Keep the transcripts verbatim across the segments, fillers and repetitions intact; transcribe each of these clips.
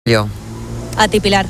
Yo. A ti, Pilar.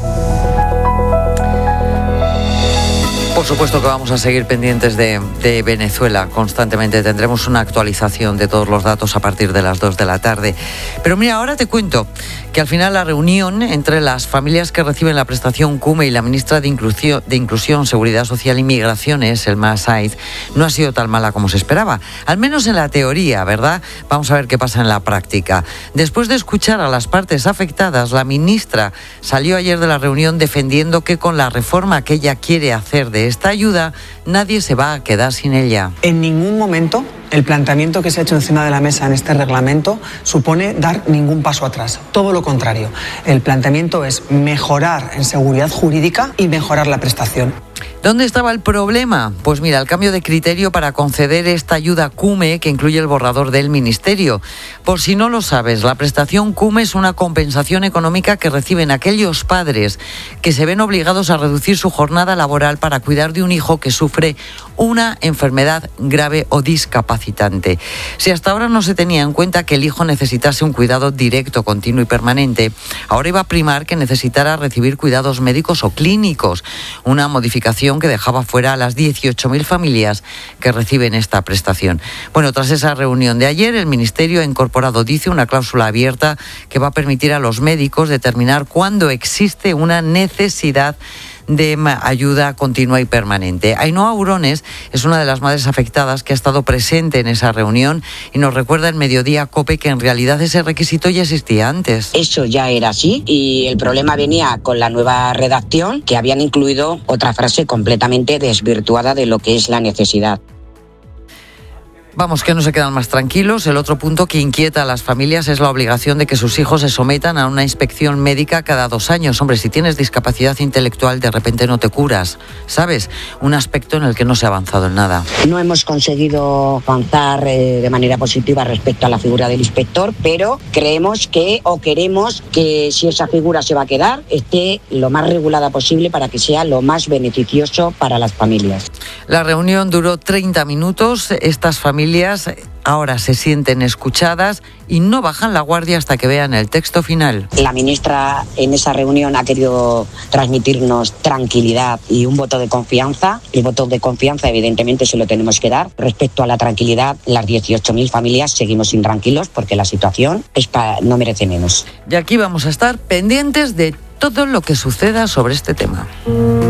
Por supuesto que vamos a seguir pendientes de, de Venezuela constantemente. Tendremos una actualización de todos los datos a partir de las dos de la tarde. Pero mira, ahora te cuento que al final la reunión entre las familias que reciben la prestación CUME y la ministra de Inclusión, de Inclusión Seguridad Social y Migraciones, Elma Saiz, no ha sido tan mala como se esperaba. Al menos en la teoría, ¿verdad? Vamos a ver qué pasa en la práctica. Después de escuchar a las partes afectadas, la ministra salió ayer de la reunión defendiendo que con la reforma que ella quiere hacer de esta ayuda, nadie se va a quedar sin ella. En ningún momento el planteamiento que se ha hecho encima de la mesa en este reglamento supone dar ningún paso atrás. Todo lo contrario. El planteamiento es mejorar en seguridad jurídica y mejorar la prestación. ¿Dónde estaba el problema? Pues mira, el cambio de criterio para conceder esta ayuda CUME que incluye el borrador del Ministerio. Por si no lo sabes, la prestación CUME es una compensación económica que reciben aquellos padres que se ven obligados a reducir su jornada laboral para cuidar de un hijo que sufre una enfermedad grave o discapacitante. Si hasta ahora no se tenía en cuenta que el hijo necesitase un cuidado directo, continuo y permanente, ahora iba a primar que necesitara recibir cuidados médicos o clínicos, una modificación que dejaba fuera a las dieciocho mil familias que reciben esta prestación. Bueno, tras esa reunión de ayer, el Ministerio ha incorporado, dice, una cláusula abierta que va a permitir a los médicos determinar cuándo existe una necesidad de ayuda continua y permanente. Ainhoa Urones es una de las madres afectadas que ha estado presente en esa reunión y nos recuerda en Mediodía COPE que en realidad ese requisito ya existía antes. Eso ya era así y el problema venía con la nueva redacción, que habían incluido otra frase completamente desvirtuada de lo que es la necesidad. Vamos, que no se quedan más tranquilos. El otro punto que inquieta a las familias es la obligación de que sus hijos se sometan a una inspección médica cada dos años. Hombre, si tienes discapacidad intelectual, de repente no te curas, ¿sabes? Un aspecto en el que no se ha avanzado en nada. No hemos conseguido avanzar eh, de manera positiva respecto a la figura del inspector, pero creemos que, o queremos que si esa figura se va a quedar, esté lo más regulada posible para que sea lo más beneficioso para las familias. La reunión duró treinta minutos. Estas familias ahora se sienten escuchadas y no bajan la guardia hasta que vean el texto final. La ministra en esa reunión ha querido transmitirnos tranquilidad y un voto de confianza. El voto de confianza evidentemente se lo tenemos que dar. Respecto a la tranquilidad, las dieciocho mil familias seguimos intranquilos porque la situación es pa- no merece menos. Y aquí vamos a estar pendientes de todo lo que suceda sobre este tema.